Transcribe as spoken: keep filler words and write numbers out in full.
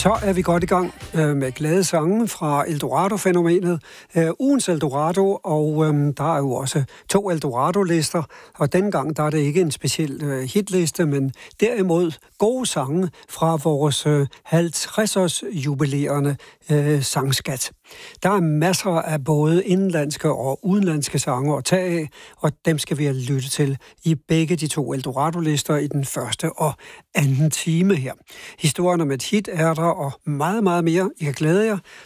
Så er vi godt i gang øh, med glade sange fra Eldorado-fænomenet. Øh, ugens Eldorado, og øh, der er jo også to Eldorado-lister, og denne gang der er det ikke en speciel øh, hitliste, men derimod gode sange fra vores øh, halvtreds-års jubilerende øh, sangskat. Der er masser af både indenlandske og udenlandske sange at tage af, og dem skal vi lytte til i begge de to Eldorado-lister i den første og anden time her. Historien om et hit er der, og meget, meget mere. I kan glæde jer.